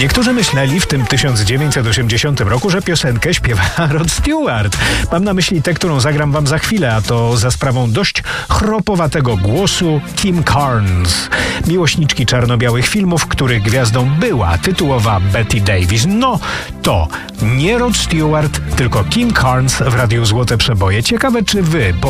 Niektórzy myśleli w tym 1980 roku, że piosenkę śpiewa Rod Stewart. Mam na myśli tę, którą zagram wam za chwilę, a to za sprawą dość chropowatego głosu Kim Carnes, miłośniczki czarno-białych filmów, których gwiazdą była tytułowa Bette Davis. No, to nie Rod Stewart, tylko Kim Carnes w Radiu Złote Przeboje. Ciekawe, czy wy